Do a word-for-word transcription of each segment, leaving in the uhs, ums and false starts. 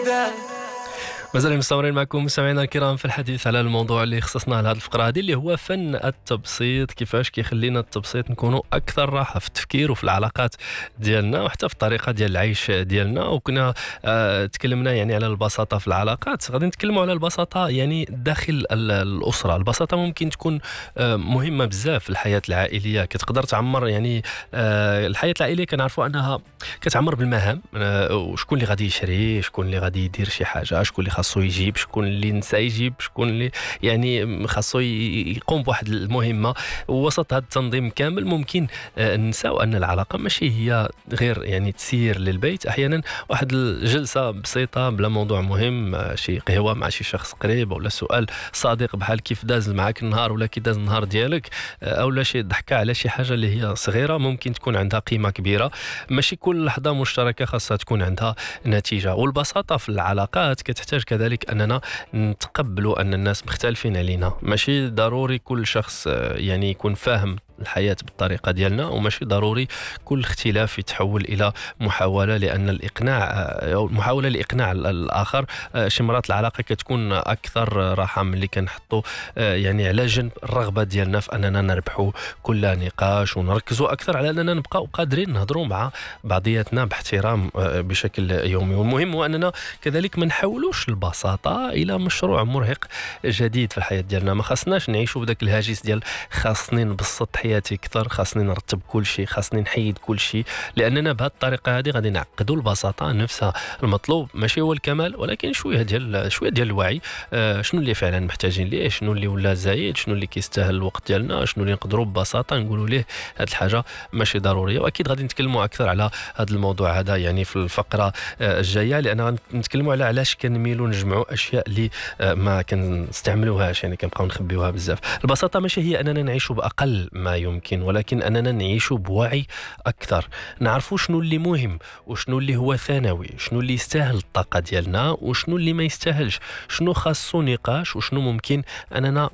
مازال مستمرين معكم مستمعينا الكرام في الحديث على الموضوع اللي خصصنا لهذه الفقره هذه اللي هو فن التبسيط. كيفاش كيخلينا التبسيط نكونوا اكثر راحه في التفكير وفي العلاقات ديالنا وحتى في الطريقه ديال العيش ديالنا. وكنا آه تكلمنا يعني على البساطه في العلاقات، غادي نتكلموا على البساطه يعني داخل الاسره. البساطه ممكن تكون آه مهمه بزاف في الحياه العائليه، كتقدر تعمر يعني آه الحياه العائليه كنعرفوا انها كتعمر بالمهام، آه وشكون اللي غادي يشري، شكون اللي غادي يدير شي حاجه، شكون اللي خاصو يجيب، شكون اللي نسى يجيب، شكون اللي يعني خاصو يقوم بواحد المهمه. ووسط هذا التنظيم كامل ممكن ننساو ان العلاقه ماشي هي غير يعني تسير للبيت. احيانا واحد الجلسه بسيطه بلا موضوع مهم، شي قهوه مع شي شخص قريب، ولا سؤال صادق بحال كيف داز معك النهار ولا كي داز النهار ديالك، او لا شي ضحكه على شي حاجه اللي هي صغيره ممكن تكون عندها قيمه كبيره. ماشي كل لحظه مشتركه خاصها تكون عندها نتيجه. والبساطه في العلاقات كتحتاج كذلك أننا نتقبلوا أن الناس مختلفين علينا. ماشي ضروري كل شخص يعني يكون فاهم الحياة بالطريقة ديالنا، وماشي ضروري كل اختلاف يتحول إلى محاولة، لأن الإقناع أو محاولة لإقناع الآخر شي مرات العلاقة كتكون أكثر راحة من اللي كنحطوا يعني على جنب الرغبة ديالنا في أننا نربحوا كل نقاش ونركزوا أكثر على أننا نبقى قادرين نهضروا مع بعضياتنا باحترام بشكل يومي. والمهم هو أننا كذلك ما نحولوش البساطة إلى مشروع مرهق جديد في الحياة ديالنا. ما خاصناش نعيشوا بداك الهاجس ديال خاصني نبسط حياتي اكثر، خاصني نرتب كل شيء، خاصني نحيد كل شيء، لاننا بهذه الطريقه هذه غادي نعقدوا البساطه نفسها. المطلوب ماشي هو الكمال، ولكن شويه ديال شويه ديال الوعي. آه شنو اللي فعلا محتاجين ليه، شنو اللي ولا زايد، شنو اللي كيستاهل الوقت ديالنا، شنو اللي نقدروا ببساطه نقولوا ليه هذه الحاجه ماشي ضروريه. واكيد غادي نتكلموا اكثر على هذا الموضوع هذا يعني في الفقره آه الجايه، لان غنتكلموا على علاش كنميلوا نجمعوا اشياء اللي آه ما كنستعملوهاش، يعني كنبقاو نخبيوها بزاف. البساطه ماشي هي اننا نعيشوا باقل ما يمكن، ولكن أننا نعيش بوعي أكثر، نعرفوا شنو اللي مهم وشنو اللي هو ثانوي، شنو اللي يستاهل الطاقة ديالنا وشنو اللي ما يستاهلش، شنو خاصو نقاش وشنو ممكن أننا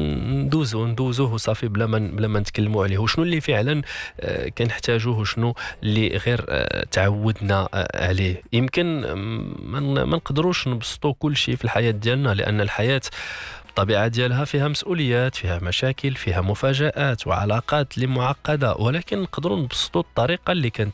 ندوزو ندوزوه وصافي بلا ما بلا ما نتكلموا عليه، وشنو اللي فعلا آه كنحتاجوه وشنو اللي غير آه تعودنا آه عليه. يمكن ما نقدروش نبسطوا كل شيء في الحياة ديالنا، لأن الحياة الطبيعة ديالها فيها مسؤوليات، فيها مشاكل، فيها مفاجآت وعلاقات اللي معقدة، ولكن نقدروا نبسطوا الطريقة اللي كانت